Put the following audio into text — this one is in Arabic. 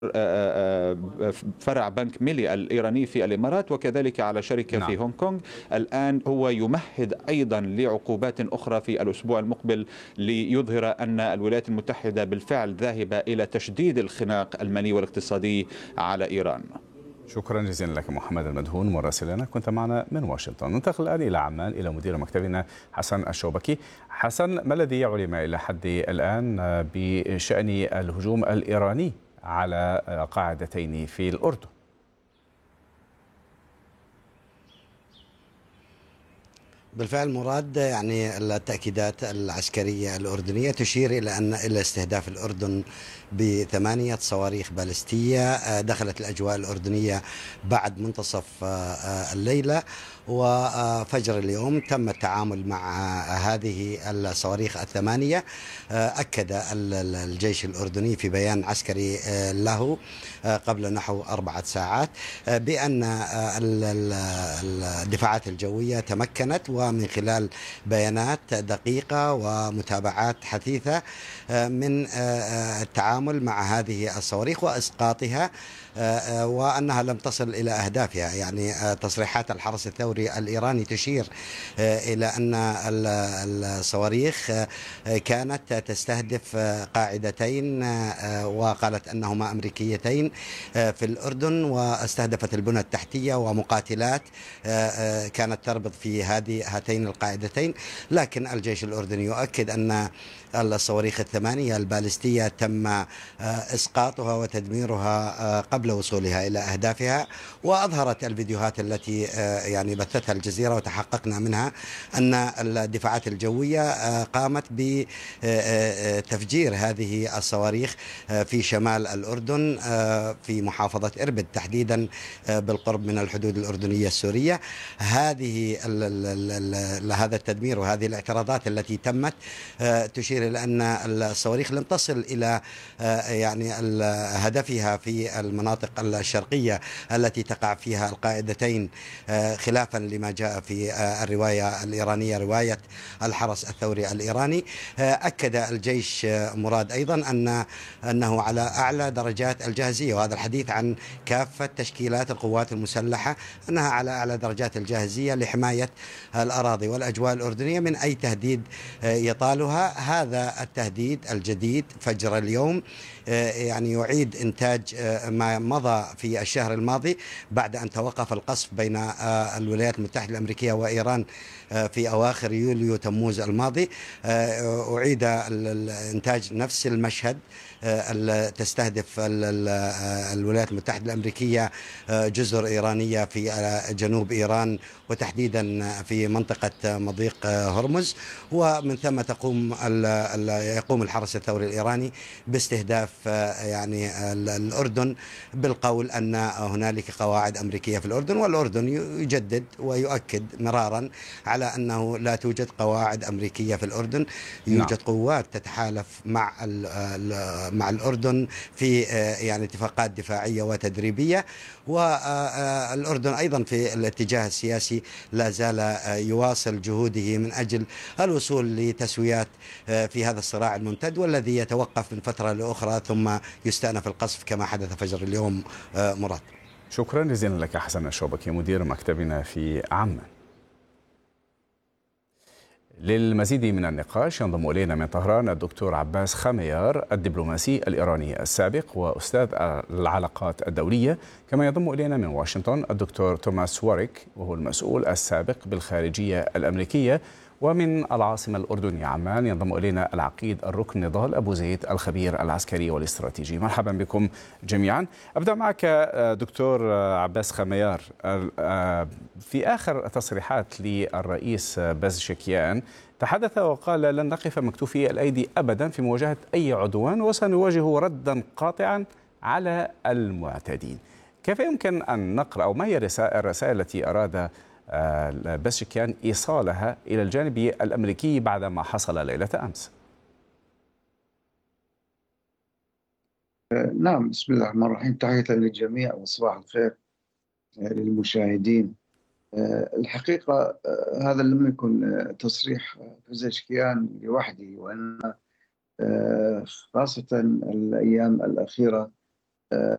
فرع بنك ميلي الإيراني في الإمارات، وكذلك على شركة في نعم. هونغ كونغ. الآن هو يمهد أيضا لعقوبات أخرى في الأسبوع المقبل، ليظهر أن الولايات المتحدة بالفعل ذاهبة إلى تشديد الخناق المالي والاقتصادي على إيران. شكرا جزيلا لك محمد المدهون مراسلنا، كنت معنا من واشنطن. ننتقل الآن إلى عمان إلى مدير مكتبنا حسن الشوبكي. حسن، ما الذي علم إلى حد الآن بشأن الهجوم الإيراني على قاعدتين في الأردن؟ بالفعل مراد، يعني التأكيدات العسكرية الأردنية تشير إلى استهداف الأردن ب8 صواريخ باليستية دخلت الأجواء الأردنية بعد منتصف الليلة، وفجر اليوم تم التعامل مع هذه الصواريخ ال8. أكد الجيش الأردني في بيان عسكري له قبل نحو 4 ساعات بأن الدفاعات الجوية تمكنت، ومن خلال بيانات دقيقة ومتابعات حثيثة من التعامل مع هذه الصواريخ وإسقاطها، وأنها لم تصل إلى أهدافها. يعني تصريحات الحرس الثوري الإيراني تشير إلى أن الصواريخ كانت تستهدف قاعدتين، وقالت أنهما أمريكيتين في الأردن، واستهدفت البنى التحتية ومقاتلات كانت تربط في هاتين القاعدتين. لكن الجيش الأردني يؤكد أن الصواريخ ال8 البالستية تم إسقاطها وتدميرها قبل وصولها إلى أهدافها. وأظهرت الفيديوهات التي يعني بثتها الجزيرة وتحققنا منها أن الدفاعات الجوية قامت بتفجير هذه الصواريخ في شمال الأردن، في محافظة إربد تحديدا بالقرب من الحدود الأردنية السورية. هذا التدمير وهذه الاعتراضات التي تمت تشير إلى أن الصواريخ لم تصل إلى يعني هدفها في المناطق الشرقية التي تقع فيها القاعدتين، خلافا لما جاء في الرواية الإيرانية، رواية الحرس الثوري الإيراني. أكد الجيش مراد أيضا أنه على أعلى درجات الجاهزية، وهذا الحديث عن كافة تشكيلات القوات المسلحة، أنها على أعلى درجات الجاهزية لحماية الأراضي والأجواء الأردنية من أي تهديد يطالها. هذا التهديد الجديد فجر اليوم يعني يعيد إنتاج ما مضى في الشهر الماضي بعد أن توقف القصف بين الولايات المتحدة الأمريكية وإيران في أواخر يوليو تموز الماضي. أعيد إنتاج نفس المشهد، تستهدف الولايات المتحدة الأمريكية جزر إيرانية في جنوب إيران، وتحديدا في منطقة مضيق هرمز، ومن ثم يقوم الحرس الثوري الإيراني باستهداف يعني الأردن، بالقول أن هنالك قواعد أمريكية في الأردن. والأردن يجدد ويؤكد مرارا على أنه لا توجد قواعد أمريكية في الأردن، نعم. يوجد قوات تتحالف مع الأردن في يعني اتفاقات دفاعية وتدريبية. والأردن أيضا في الاتجاه السياسي لا زال يواصل جهوده من أجل الوصول لتسويات في هذا الصراع الممتد، والذي يتوقف من فترة لأخرى ثم يستأنف القصف كما حدث فجر اليوم. مراد، شكرا جزيلا لك حسن الشوبكي مدير مكتبنا في عمان. للمزيد من النقاش ينضم إلينا من طهران الدكتور عباس خميار، الدبلوماسي الإيراني السابق وأستاذ العلاقات الدولية. كما ينضم إلينا من واشنطن الدكتور توماس واريك، وهو المسؤول السابق بالخارجية الأمريكية. ومن العاصمة الأردنية عمان ينضم إلينا العقيد الركن نضال أبو زيد، الخبير العسكري والاستراتيجي. مرحبا بكم جميعا. أبدأ معك دكتور عباس خميار. في آخر تصريحات للرئيس بازشكيان تحدث وقال: لن نقف مكتوفي الأيدي أبدا في مواجهة أي عدوان، وسنواجه ردا قاطعا على المعتدين. كيف يمكن أن نقرأ، أو ما هي الرسائل التي أراد بازشكيان إيصالها إلى الجانب الأمريكي بعد ما حصل ليلة أمس؟ نعم، بسم الله الرحمن الرحيم. تحية للجميع وصباح الخير للمشاهدين. الحقيقة هذا لم يكن تصريح بزشكيان لوحده، وأن خاصة الأيام الأخيرة